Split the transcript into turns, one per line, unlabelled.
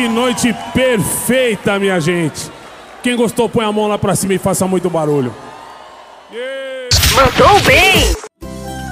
Que noite perfeita, minha gente. Quem gostou, põe a mão lá pra cima e faça muito barulho.
Mandou bem!